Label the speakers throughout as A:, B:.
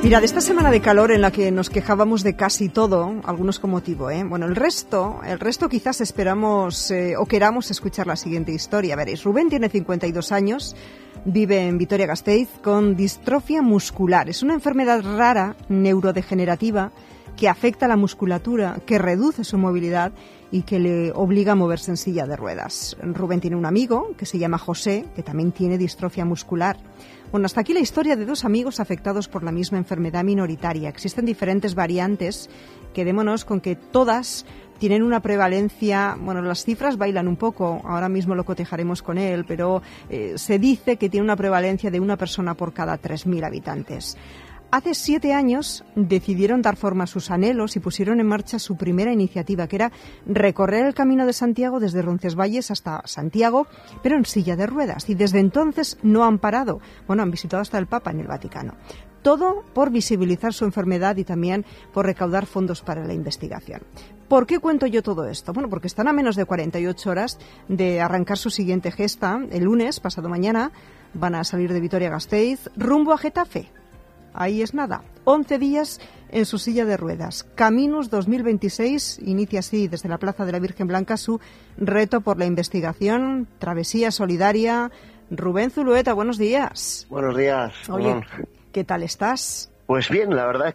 A: Mira, de esta semana de calor en la que nos quejábamos de casi todo, algunos con motivo, Bueno, el resto quizás esperamos o queramos escuchar la siguiente historia. Veréis, Rubén tiene 52 años, vive en Vitoria-Gasteiz con distrofia muscular. Es una enfermedad rara, neurodegenerativa, que afecta a la musculatura, que reduce su movilidad y que le obliga a moverse en silla de ruedas. Rubén tiene un amigo que se llama José, que también tiene distrofia muscular. Bueno, hasta aquí la historia de dos amigos afectados por la misma enfermedad minoritaria. Existen diferentes variantes. Quedémonos con que todas tienen una prevalencia, bueno, las cifras bailan un poco, ahora mismo lo cotejaremos con él, pero se dice que tiene una prevalencia de una persona por cada 3.000 habitantes. Hace 7 años decidieron dar forma a sus anhelos y pusieron en marcha su primera iniciativa, que era recorrer el Camino de Santiago desde Roncesvalles hasta Santiago, pero en silla de ruedas. Y desde entonces no han parado. Bueno, han visitado hasta el Papa en el Vaticano. Todo por visibilizar su enfermedad y también por recaudar fondos para la investigación. ¿Por qué cuento yo todo esto? Bueno, porque están a menos de 48 horas de arrancar su siguiente gesta. El lunes, pasado mañana, van a salir de Vitoria-Gasteiz rumbo a Getafe. Ahí es nada, 11 días en su silla de ruedas. Caminus 2026 inicia así desde la Plaza de la Virgen Blanca su reto por la investigación, travesía solidaria. Rubén Zulueta, buenos días.
B: Buenos días.
A: Oye, ¿qué tal estás?
B: Pues bien, la verdad es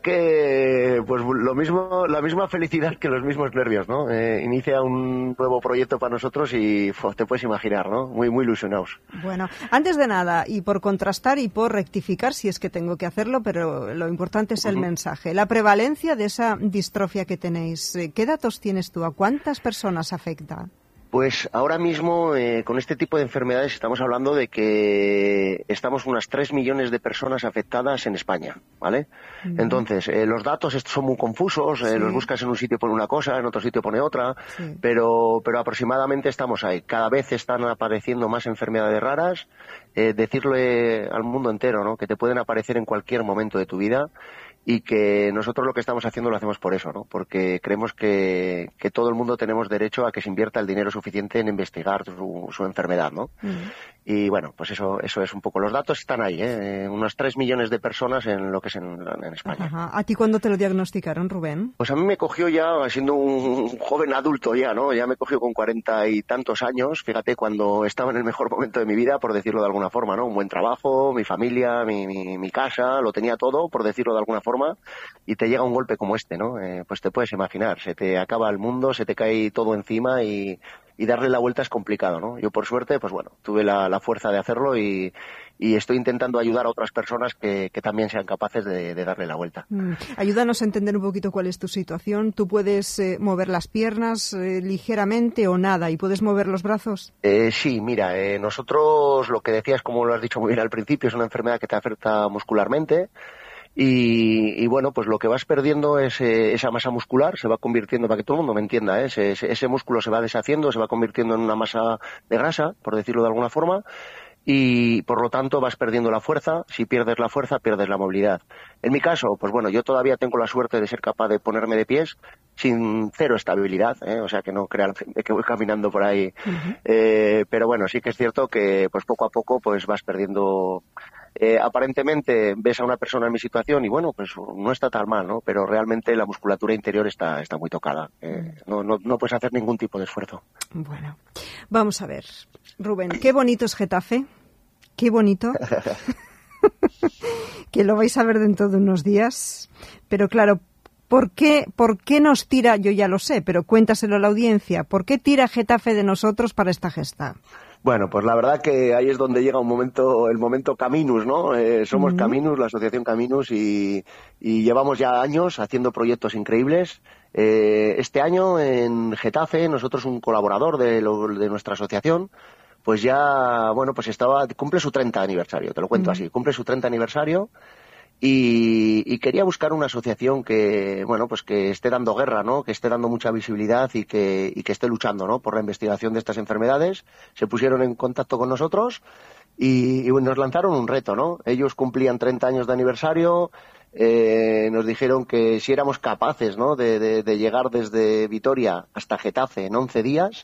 B: que pues lo mismo, la misma felicidad que los mismos nervios, ¿no? Inicia un nuevo proyecto para nosotros y te puedes imaginar, ¿no? Muy ilusionados.
A: Bueno, antes de nada, y por contrastar y por rectificar, si es que tengo que hacerlo, pero lo importante es el mensaje. La prevalencia de esa distrofia que tenéis, ¿qué datos tienes tú? ¿A cuántas personas afecta?
B: Pues ahora mismo, con este tipo de enfermedades, estamos hablando de que estamos unas 3 millones de personas afectadas en España, ¿vale? Entonces, los datos estos son muy confusos, los buscas en un sitio pone una cosa, en otro sitio pone otra, pero aproximadamente estamos ahí. Cada vez están apareciendo más enfermedades raras, decirle al mundo entero, ¿no?, que te pueden aparecer en cualquier momento de tu vida. Y que nosotros lo que estamos haciendo lo hacemos por eso, ¿no? Porque creemos que todo el mundo tenemos derecho a que se invierta el dinero suficiente en investigar su enfermedad, ¿no? Y bueno, pues eso es un poco. Los datos están ahí, unos 3 millones de personas en lo que es en España.
A: Ajá. ¿A ti cuándo te lo diagnosticaron, Rubén?
B: Pues a mí me cogió ya siendo un joven adulto ya, ¿no? Ya me cogió con 40 y tantos años, fíjate, cuando estaba en el mejor momento de mi vida, por decirlo de alguna forma, ¿no? Un buen trabajo, mi familia, mi casa, lo tenía todo, por decirlo de alguna forma. Y te llega un golpe como este, ¿no? Pues te puedes imaginar, se te acaba el mundo, se te cae todo encima y darle la vuelta es complicado, ¿no? Yo por suerte, pues bueno, tuve la fuerza de hacerlo y estoy intentando ayudar a otras personas que también sean capaces de darle la vuelta.
A: Ayúdanos a entender un poquito cuál es tu situación. ¿Tú puedes mover las piernas ligeramente o nada y puedes mover los brazos?
B: Sí, mira, nosotros lo que decías, como lo has dicho muy bien al principio, es una enfermedad que te afecta muscularmente. Y bueno, pues lo que vas perdiendo es esa masa muscular, se va convirtiendo, para que todo el mundo me entienda, ese músculo se va deshaciendo, se va convirtiendo en una masa de grasa, por decirlo de alguna forma, y por lo tanto vas perdiendo la fuerza. Si pierdes la fuerza, pierdes la movilidad. En mi caso, pues bueno, yo todavía tengo la suerte de ser capaz de ponerme de pies sin cero estabilidad, o sea, que no crean que voy caminando por ahí. Pero bueno, sí que es cierto que pues poco a poco pues vas perdiendo. Aparentemente ves a una persona en mi situación y bueno, pues no está tan mal, ¿no? Pero realmente la musculatura interior está muy tocada. No puedes hacer ningún tipo de esfuerzo.
A: Bueno, vamos a ver, Rubén, qué bonito es Getafe, qué bonito, que lo vais a ver dentro de unos días, pero claro, ¿por qué nos tira? Yo ya lo sé, pero cuéntaselo a la audiencia, ¿por qué tira Getafe de nosotros para esta gesta?
B: Bueno, pues la verdad que ahí es donde llega el momento Caminus, ¿no? Somos Caminus, la asociación Caminus, y llevamos ya años haciendo proyectos increíbles. Este año en Getafe, nosotros, un colaborador de nuestra asociación, pues ya, bueno, pues cumple su 30 aniversario, te lo cuento así, cumple su 30 aniversario. Y quería buscar una asociación que, bueno, pues que esté dando guerra, ¿no? Que esté dando mucha visibilidad y que esté luchando, ¿no?, por la investigación de estas enfermedades. Se pusieron en contacto con nosotros y nos lanzaron un reto, ¿no? Ellos cumplían 30 años de aniversario, nos dijeron que si éramos capaces, ¿no?, de llegar desde Vitoria hasta Getafe en 11 días,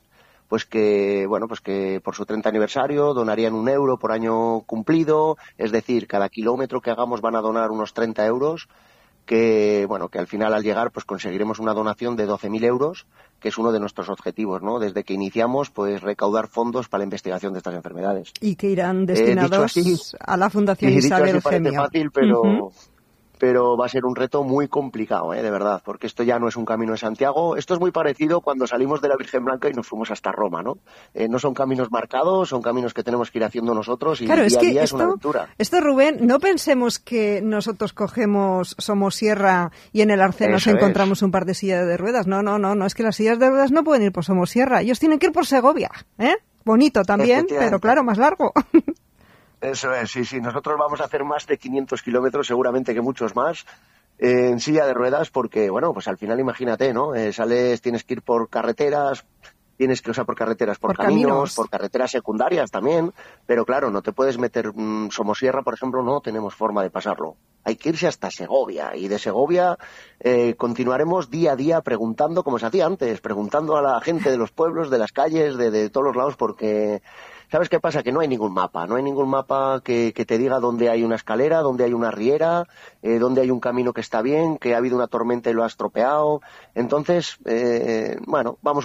B: pues que, bueno, pues que por su 30 aniversario donarían 1 euro por año cumplido, es decir, cada kilómetro que hagamos van a donar unos 30 euros, que, bueno, que al final al llegar pues conseguiremos una donación de 12.000 euros, que es uno de nuestros objetivos, ¿no? Desde que iniciamos, pues recaudar fondos para la investigación de estas enfermedades.
A: Y que irán destinados
B: así,
A: a la Fundación Isabel
B: parece
A: Gemio.
B: fácil, pero va a ser un reto muy complicado, de verdad, porque esto ya no es un camino de Santiago. Esto es muy parecido cuando salimos de la Virgen Blanca y nos fuimos hasta Roma, ¿no? No son caminos marcados, son caminos que tenemos que ir haciendo nosotros y
A: claro,
B: día a día es una aventura.
A: Esto, Rubén, no pensemos que nosotros cogemos Somosierra y en el arcén nos encontramos un par de sillas de ruedas. No, es que las sillas de ruedas no pueden ir por Somosierra, ellos tienen que ir por Segovia, Bonito también, pero claro, más largo.
B: Eso es, sí. Nosotros vamos a hacer más de 500 kilómetros, seguramente que muchos más, en silla de ruedas, porque, bueno, pues al final imagínate, ¿no? Tienes que ir por carreteras, por caminos, por carreteras secundarias también, pero claro, no te puedes meter. Somosierra, por ejemplo, no tenemos forma de pasarlo. Hay que irse hasta Segovia, y de Segovia continuaremos día a día preguntando, como se hacía antes, preguntando a la gente de los pueblos, de las calles, de todos los lados, porque ¿sabes qué pasa? Que no hay ningún mapa que te diga dónde hay una escalera, dónde hay una riera, dónde hay un camino que está bien, que ha habido una tormenta y lo ha estropeado. Entonces, vamos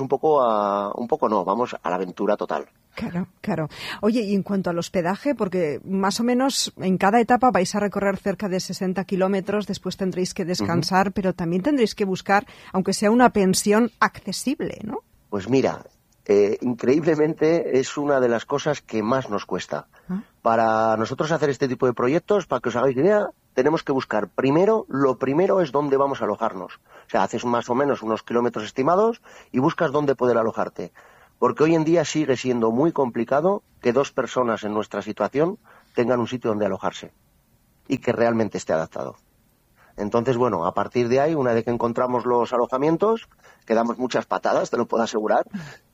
B: vamos a la aventura total.
A: Claro. Oye, y en cuanto al hospedaje, porque más o menos en cada etapa vais a recorrer cerca de 60 kilómetros, después tendréis que descansar, pero también tendréis que buscar, aunque sea una pensión accesible, ¿no?
B: Pues mira, increíblemente es una de las cosas que más nos cuesta. Para nosotros hacer este tipo de proyectos, para que os hagáis idea, tenemos que buscar lo primero es dónde vamos a alojarnos. O sea, haces más o menos unos kilómetros estimados y buscas dónde poder alojarte. Porque hoy en día sigue siendo muy complicado que 2 personas en nuestra situación tengan un sitio donde alojarse y que realmente esté adaptado. Entonces, bueno, a partir de ahí, una vez que encontramos los alojamientos, que damos muchas patadas, te lo puedo asegurar,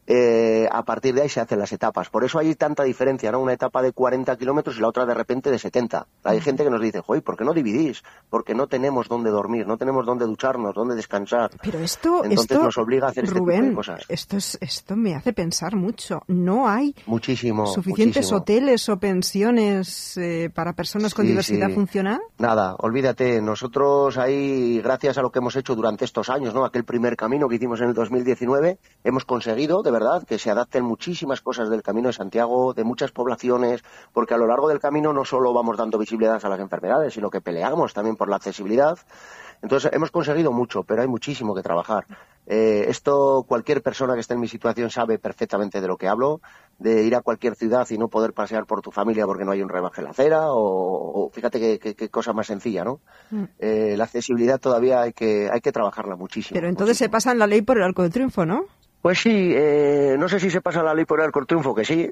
B: a partir de ahí se hacen las etapas. Por eso hay tanta diferencia, ¿no? Una etapa de 40 kilómetros y la otra de repente de 70. Hay gente que nos dice, joder, ¿por qué no dividís? Porque no tenemos dónde dormir, no tenemos dónde ducharnos, dónde descansar.
A: Pero
B: Entonces nos obliga a hacer
A: Rubén,
B: este tipo de cosas.
A: Esto me hace pensar mucho. No hay suficientes
B: muchísimo.
A: hoteles o pensiones para personas con diversidad funcional.
B: Nada, olvídate. Nosotros ahí, gracias a lo que hemos hecho durante estos años, ¿no? Aquel primer camino que hicimos en el 2019, hemos conseguido, de verdad, que se adapten muchísimas cosas del Camino de Santiago, de muchas poblaciones, porque a lo largo del camino no solo vamos dando visibilidad a las enfermedades, sino que peleamos también por la accesibilidad. Entonces, hemos conseguido mucho, pero hay muchísimo que trabajar. Esto cualquier persona que esté en mi situación sabe perfectamente de lo que hablo, de ir a cualquier ciudad y no poder pasear por tu familia porque no hay un rebaje en la acera, o fíjate qué cosa más sencilla, ¿no? La accesibilidad todavía hay que trabajarla muchísimo.
A: Pero entonces se pasan la ley por el arco del triunfo, ¿no?
B: Pues sí, no sé si se pasa la ley por el arco del triunfo, que sí,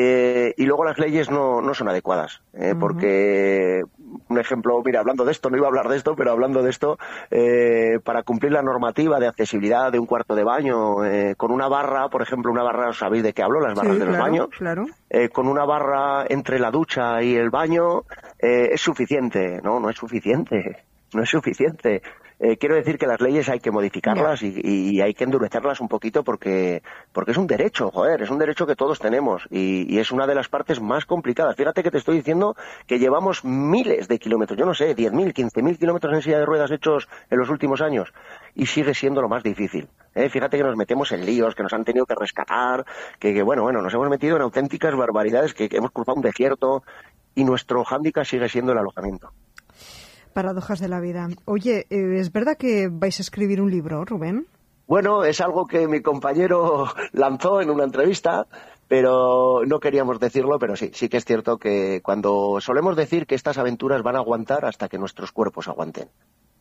B: y luego las leyes no son adecuadas, porque, un ejemplo, mira, hablando de esto, no iba a hablar de esto, pero hablando de esto, para cumplir la normativa de accesibilidad de un cuarto de baño, con una barra, por ejemplo, ¿sabéis de qué hablo? Las barras de los baños.
A: Claro.
B: Con una barra entre la ducha y el baño, es suficiente. No es suficiente. No es suficiente. Quiero decir que las leyes hay que modificarlas y hay que endurecerlas un poquito porque es un derecho, es un derecho que todos tenemos y es una de las partes más complicadas. Fíjate que te estoy diciendo que llevamos miles de kilómetros, yo no sé, 10.000, 15.000 kilómetros en silla de ruedas hechos en los últimos años y sigue siendo lo más difícil. Fíjate que nos metemos en líos, que nos han tenido que rescatar, que bueno, nos hemos metido en auténticas barbaridades, que hemos cruzado un desierto y nuestro hándicap sigue siendo el alojamiento.
A: Paradojas de la vida. Oye, ¿es verdad que vais a escribir un libro, Rubén?
B: Bueno, es algo que mi compañero lanzó en una entrevista, pero no queríamos decirlo, pero sí que es cierto que cuando solemos decir que estas aventuras van a aguantar hasta que nuestros cuerpos aguanten.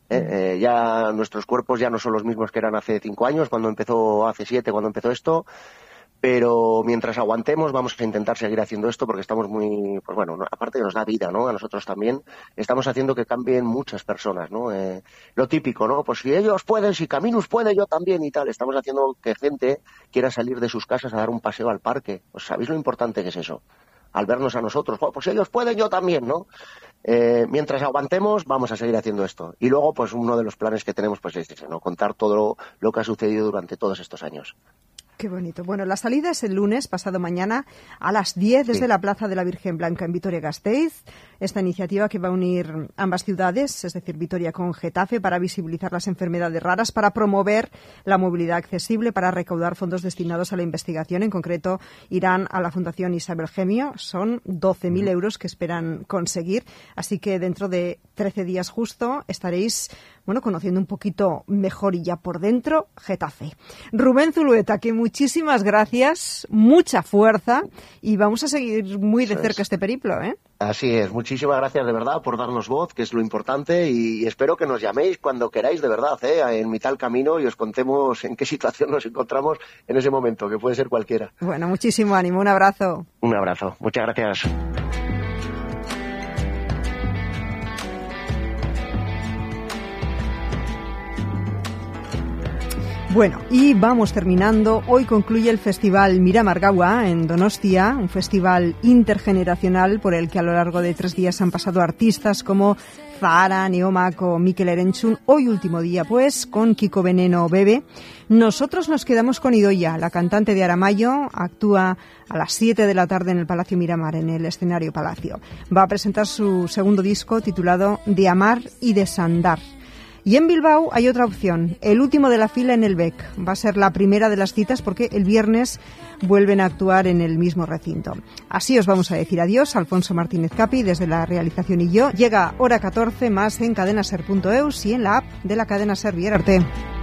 B: Ya nuestros cuerpos ya no son los mismos que eran hace 5 años, hace 7, cuando empezó esto. Pero mientras aguantemos vamos a intentar seguir haciendo esto porque estamos muy, pues bueno, aparte que nos da vida, ¿no? A nosotros también estamos haciendo que cambien muchas personas, ¿no? Lo típico, ¿no? Pues si ellos pueden, si Caminus puede, yo también y tal. Estamos haciendo que gente quiera salir de sus casas a dar un paseo al parque. Pues ¿sabéis lo importante que es eso? Al vernos a nosotros, pues si ellos pueden, yo también, ¿no? Mientras aguantemos vamos a seguir haciendo esto. Y luego, pues uno de los planes que tenemos pues es ese, ¿no? Contar todo lo que ha sucedido durante todos estos años.
A: Qué bonito. Bueno, la salida es el lunes, pasado mañana, a las 10 desde la Plaza de la Virgen Blanca en Vitoria-Gasteiz. Esta iniciativa que va a unir ambas ciudades, es decir, Vitoria con Getafe, para visibilizar las enfermedades raras, para promover la movilidad accesible, para recaudar fondos destinados a la investigación. En concreto, irán a la Fundación Isabel Gemio. Son 12.000 euros que esperan conseguir. Así que dentro de 13 días justo estaréis, bueno, conociendo un poquito mejor y ya por dentro Getafe. Rubén Zulueta, que muchísimas gracias, mucha fuerza y vamos a seguir muy de cerca este periplo, ¿eh?
B: Así es, muchísimas gracias de verdad por darnos voz, que es lo importante, y espero que nos llaméis cuando queráis de verdad, en mitad del camino, y os contemos en qué situación nos encontramos en ese momento, que puede ser cualquiera.
A: Bueno, muchísimo ánimo, un abrazo.
B: Un abrazo, muchas gracias.
A: Bueno, y vamos terminando. Hoy concluye el Festival Miramargaua en Donostia, un festival intergeneracional por el que a lo largo de 3 días han pasado artistas como Zahara, Neomak o Mikel Erentzun. Hoy último día, pues, con Kiko Veneno Bebe. Nosotros nos quedamos con Idoia, la cantante de Aramayo. Actúa a las 7 de la tarde en el Palacio Miramar, en el escenario Palacio. Va a presentar su segundo disco titulado De Amar y Desandar. Y en Bilbao hay otra opción, el último de la fila en el BEC. Va a ser la primera de las citas porque el viernes vuelven a actuar en el mismo recinto. Así os vamos a decir adiós, Alfonso Martínez Capi, desde la realización y yo. Llega Hora 14, más en cadenaser.eus y en la app de la cadena Ser. Bien arte.